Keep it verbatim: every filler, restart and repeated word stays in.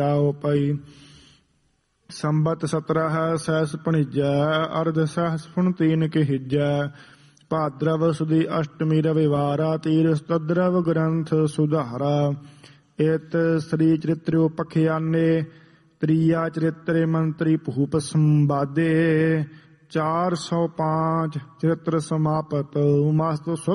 ਆਓ ਪਈ। ਸੰਬਤ ਸਤਰਹ ਸੈਸ ਭਣੀਜੈ, ਅਰਧ ਸਹਸ ਫੁਣ ਤੀਨ ਕੇ ਹਿਜੈ। ਭਾਦਰਵ ਸੁਦੀ ਅਸ਼ਟਮੀ ਰਵਿਵਾਰਾ, ਤੀਰਥ ਤਦਰਵ ਗ੍ਰੰਥ ਸੁਧਾਰਾ। ਇਤ ਸ੍ਰੀ ਚਰਿਤ੍ਰੋ ਪਖਿਆਨੇ, ਤ੍ਰਿਆ ਚਰਿਤ੍ਰੇ ਮੰਤਰੀ ਭੂਪ ਸੰਵਾਦੇ। ਚਾਰ ਸੌ ਪਾਂਚ ਚਰਿਤ੍ਰ ਸਮਾਪਤ, ਮਸਤ